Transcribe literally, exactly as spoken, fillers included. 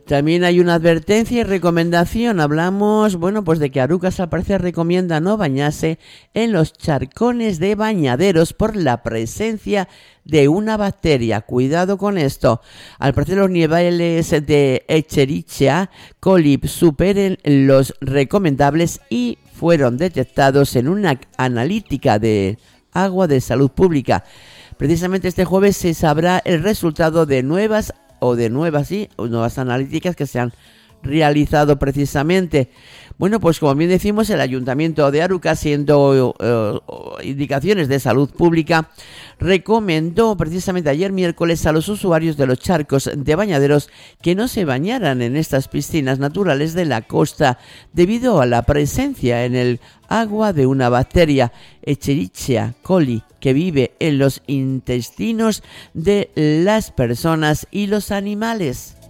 También hay una advertencia y recomendación. Hablamos, bueno, pues de que Arucas al parecer recomienda no bañarse en los charcones de bañaderos por la presencia de una bacteria. Cuidado con esto. Al parecer los niveles de Escherichia coli superen los recomendables y fueron detectados en una analítica de agua de salud pública. Precisamente este jueves se sabrá el resultado de nuevas o de nuevas sí, o nuevas analíticas que se han realizado precisamente. Bueno, pues como bien decimos, el Ayuntamiento de Arucas, siendo uh, indicaciones de salud pública, recomendó precisamente ayer miércoles a los usuarios de los charcos de bañaderos que no se bañaran en estas piscinas naturales de la costa debido a la presencia en el agua de una bacteria, Escherichia coli, que vive en los intestinos de las personas y los animales.